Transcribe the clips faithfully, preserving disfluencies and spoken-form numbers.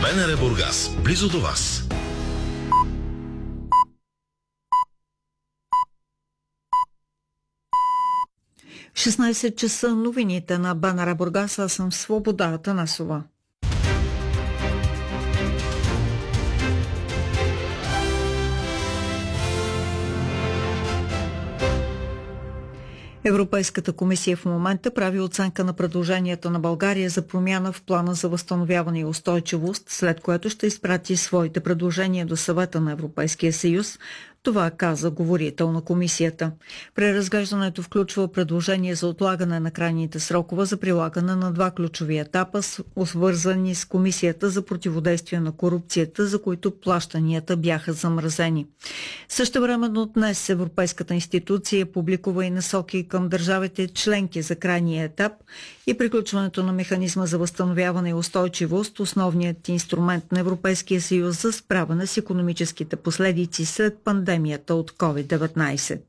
БНР Бургас, близо до вас. шестнайсет часа новините на БНР Бургас. Аз съм Свобода Атанасова. Европейската комисия в момента прави оценка на предложенията на България за промяна в плана за възстановяване и устойчивост, след което ще изпрати своите предложения до Съвета на Европейския съюз. Това каза говорител на комисията. Преразглеждането включва предложение за отлагане на крайните срокове за прилагане на два ключови етапа, свързани с Комисията за противодействие на корупцията, за които плащанията бяха замразени. Същевременно днес Европейската институция публикува и насоки към държавите членки за крайния етап и приключването на механизма за възстановяване и устойчивост, основният инструмент на Европейския съюз за справяне с икономическите последици след пандемията от ковид деветнайсет.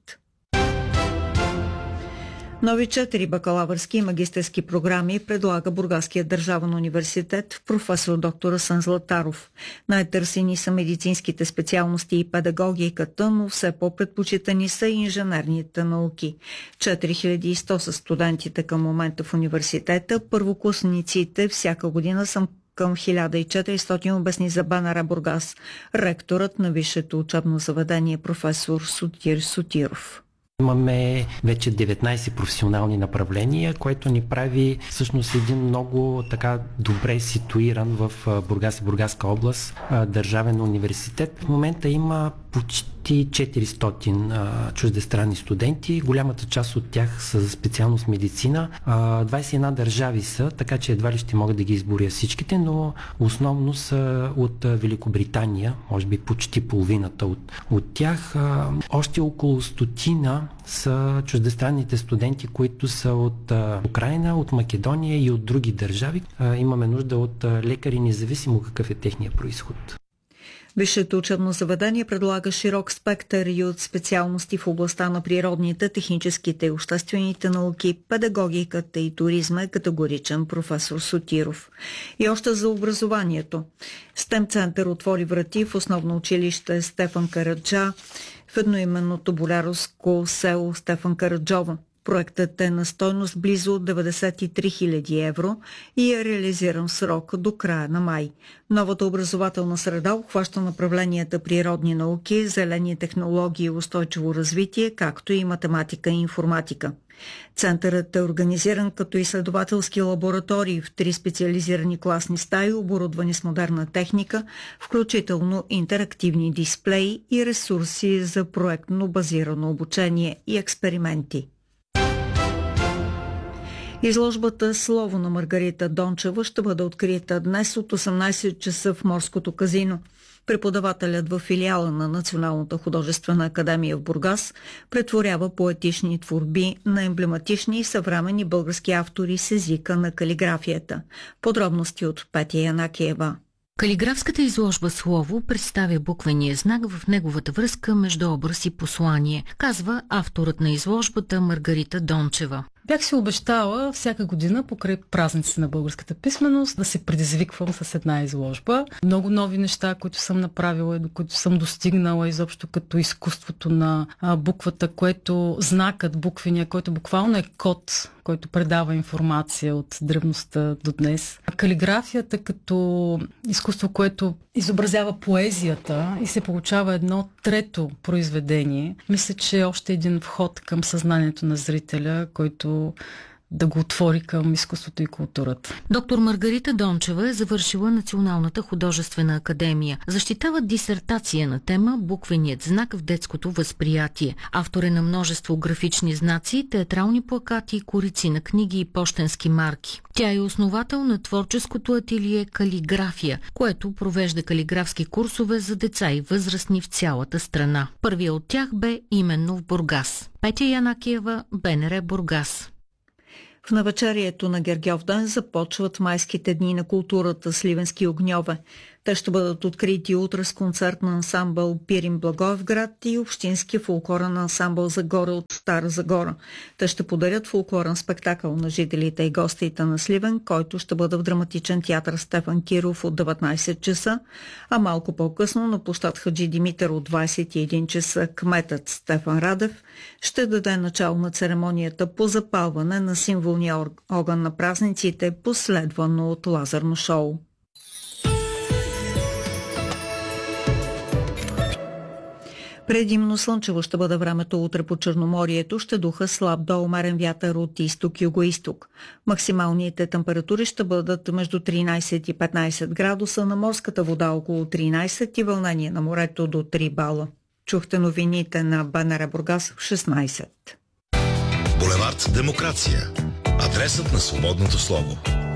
Нови четири бакалавърски и магистърски програми предлага Бургаския държавен университет в професор доктор Асен Златаров. Най-търсени са медицинските специалности и педагогиката, но все по-предпочитани са и инженерните науки. четири хиляди и сто са студентите към момента в университета. Първокурсниците всяка година са към хиляда и четиристотин, обясни за БНР Бургас ректорът на висшето учебно заведение професор Сотир Сотиров. Имаме вече деветнайсет професионални направления, което ни прави всъщност един много така добре ситуиран в Бургас и Бургаска област държавен университет. В момента има почти четиристотин а, чуждестранни студенти. Голямата част от тях са за специалност медицина. А, двайсет и една държави са, така че едва ли ще могат да ги изборя всичките, но основно са от Великобритания, може би почти половината от, от тях. А, още около стотина са чуждестранните студенти, които са от а, Украйна, от Македония и от други държави. А, имаме нужда от а, лекари, независимо какъв е техния произход. Висшето учебно заведение предлага широк спектър и от специалности в областта на природните, техническите и обществените науки, педагогиката и туризма, е категоричен професор Сотиров. И още за образованието. СТЕМ център отвори врати в основно училище Стефан Караджа в едноименното болярско село Стефан Караджова. Проектът е на стойност близо деветдесет и три хиляди евро и е реализиран в срок до края на май. Новата образователна среда обхваща направленията природни науки, зелени технологии и устойчиво развитие, както и математика и информатика. Центърът е организиран като изследователски лаборатории в три специализирани класни стаи, оборудвани с модерна техника, включително интерактивни дисплеи и ресурси за проектно базирано обучение и експерименти. Изложбата «Слово на Маргарита Дончева» ще бъде открита днес от осемнайсет часа в Морското казино. Преподавателят във филиала на Националната художествена академия в Бургас претворява поетични творби на емблематични и съвременни български автори с езика на калиграфията. Подробности от Петя Янакиева. Калиграфската изложба «Слово» представя буквения знак в неговата връзка между образ и послание, казва авторът на изложбата Маргарита Дончева. Бях си обещала всяка година покрай празници на българската писменост да се предизвиквам с една изложба. Много нови неща, които съм направила и до които съм достигнала изобщо като изкуството на а, буквата, което знакът буквения, който буквално е код, който предава информация от древността до днес. А калиграфията като изкуство, което изобразява поезията и се получава едно трето произведение, мисля, че е още един вход към съзнанието на зрителя, който да го отвори към изкуството и културата. Доктор Маргарита Дончева е завършила Националната художествена академия. Защитава дисертация на тема «Буквеният знак в детското възприятие». Автор е на множество графични знаци, театрални плакати и корици на книги и пощенски марки. Тя е основател на творческото ателие «Калиграфия», което провежда калиграфски курсове за деца и възрастни в цялата страна. Първият от тях бе именно в Бургас. Петя Янакиева, БНР Бургас. В навечерието на Гергьовден започват майските дни на културата Сливенски огньове. Те ще бъдат открити утре с концерт на ансамбъл Пирин Благоевград и общински фолклорен ансамбъл Загора от Стара Загора. Те ще подарят фолклорен спектакъл на жителите и гостите на Сливен, който ще бъде в драматичен театър Стефан Киров от деветнайсет часа, а малко по-късно на площад Хаджи Димитър от двайсет и един часа кметът Стефан Радев ще даде начало на церемонията по запалване на символния огън на празниците, последвано от лазерно шоу. Предимно слънчево ще бъде времето утре по Черноморието, ще духа слаб до умерен вятър от изток-югоизток. Максималните температури ще бъдат между тринайсет и петнайсет градуса, на морската вода около тринайсет и вълнение на морето до три бала. Чухте новините на БНР Бургас в шестнайсет. Булевард Демокрация. Адресът на свободното слово.